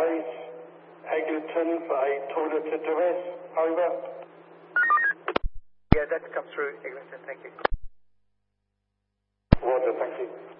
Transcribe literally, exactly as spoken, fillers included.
advise Eglinton for a toilet address. Over. Yeah, that's come through, Eglinton, thank you. Roger, thank you.